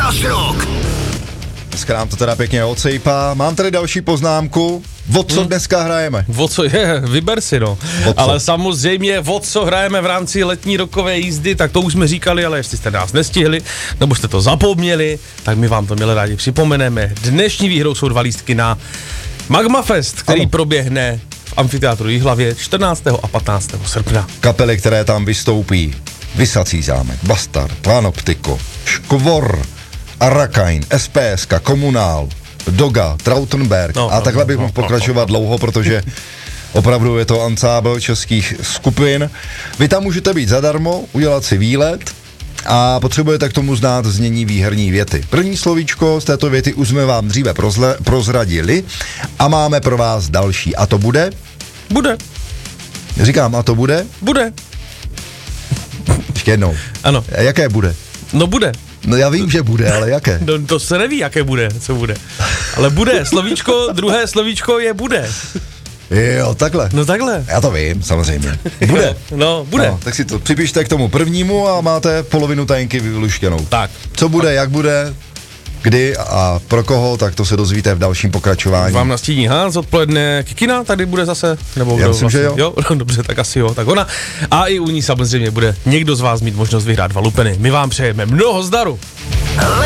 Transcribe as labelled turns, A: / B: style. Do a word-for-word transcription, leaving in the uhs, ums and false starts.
A: Náš rok.
B: Dneska nám to teda pěkně odsejpá. Mám tady další poznámku. O co hmm. dneska hrajeme?
C: O co je, vyber si no. Ale samozřejmě o co hrajeme v rámci letní rokové jízdy, tak to už jsme říkali, ale jestli jste nás nestihli, nebo jste to zapomněli, tak my vám to milé rádi připomeneme. Dnešní výhrou jsou dva lístky na Magmafest, který ano. proběhne v amfiteátru Jihlavě čtrnáctého a patnáctého srpna.
B: Kapely, které tam vystoupí: Visací zámek, Bastard, Planoptico, Škvor, Arakain, S P S K, Komunál, Doga, Trautenberg no, a takhle bych no, mohl no, pokračovat no, no. dlouho, protože opravdu je to ansábl českých skupin. Vy tam můžete být zadarmo, udělat si výlet a potřebujete k tomu znát znění výherní věty. První slovíčko z této věty už jsme vám dříve prozle, prozradili a máme pro vás další. A to bude?
C: Bude.
B: Říkám, a to bude?
C: Bude.
B: Ještě jednou.
C: Ano.
B: A jaké bude?
C: No bude.
B: No já vím, že bude, ale jaké?
C: No to se neví, jaké bude, co bude. Ale bude, slovíčko, druhé slovíčko je bude.
B: Jo, takhle.
C: No takhle.
B: Já to vím, samozřejmě. Bude.
C: No, bude.
B: No, tak si to připište k tomu prvnímu a máte polovinu tajenky vyluštěnou.
C: Tak.
B: Co bude, jak bude, kdy a pro koho, tak to se dozvíte v dalším pokračování.
C: Vám nastíní Hans odpoledne Kikina, tady bude zase, nebo
B: já myslím, vlastně, že jo.
C: Jo, no, dobře, tak asi jo, tak ona. A i u ní samozřejmě bude někdo z vás mít možnost vyhrát dva lupeny. My vám přejeme mnoho zdaru.